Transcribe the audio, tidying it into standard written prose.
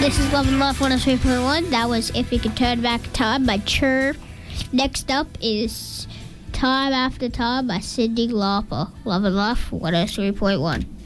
This is Love and Love 103.1. That was If You Could Turn Back Time by Cher. Next up is Time After Time by Cyndi Lauper. Love and Love 103.1.